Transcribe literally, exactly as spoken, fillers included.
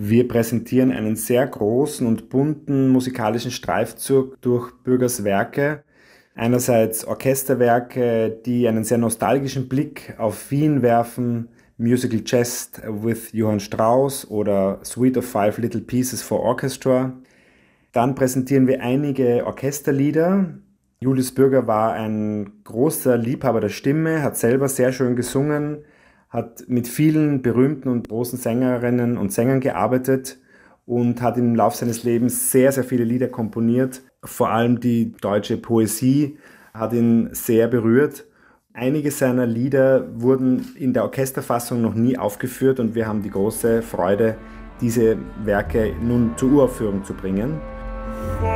Wir präsentieren einen sehr großen und bunten musikalischen Streifzug durch Bürgers Werke. Einerseits Orchesterwerke, die einen sehr nostalgischen Blick auf Wien werfen, Musical Jest with Johann Strauss oder Suite of Five Little Pieces for Orchestra. Dann präsentieren wir einige Orchesterlieder. Julius Bürger war ein großer Liebhaber der Stimme, hat selber sehr schön gesungen, hat mit vielen berühmten und großen Sängerinnen und Sängern gearbeitet und hat im Laufe seines Lebens sehr, sehr viele Lieder komponiert. Vor allem die deutsche Poesie hat ihn sehr berührt. Einige seiner Lieder wurden in der Orchesterfassung noch nie aufgeführt und wir haben die große Freude, diese Werke nun zur Uraufführung zu bringen.